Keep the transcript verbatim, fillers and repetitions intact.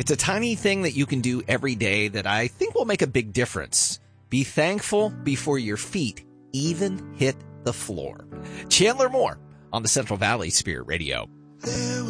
It's a tiny thing that you can do every day that I think will make a big difference. Be thankful before your feet even hit the floor. Chandler Moore on the Central Valley Spirit Radio.